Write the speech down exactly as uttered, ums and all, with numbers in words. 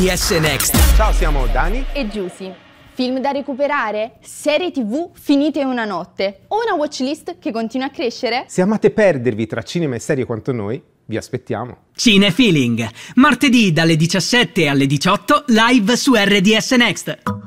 D S Next. Ciao, siamo Dani e Giusy. Film da recuperare? Serie tivù finite in una notte? O una watchlist che continua a crescere? Se amate perdervi tra cinema e serie quanto noi, vi aspettiamo. Cinefeeling, martedì dalle diciassette alle diciotto, live su R D S Next.